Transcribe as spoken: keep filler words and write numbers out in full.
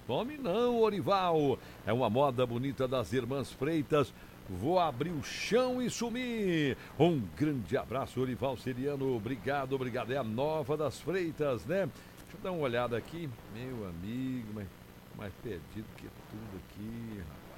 Tome não, Orival. É uma moda bonita das Irmãs Freitas. Vou abrir o chão e sumir. Um grande abraço, Orival Seriano. Obrigado, obrigado. É a nova das Freitas, né? Deixa eu dar uma olhada aqui. Meu amigo, mas mais perdido que tudo aqui, rapaz.